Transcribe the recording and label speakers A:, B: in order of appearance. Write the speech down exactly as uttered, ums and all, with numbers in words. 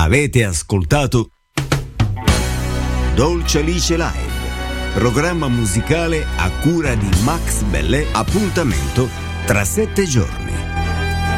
A: Avete ascoltato Dolce Alice Live, programma musicale a cura di Max Bellè. Appuntamento tra sette giorni.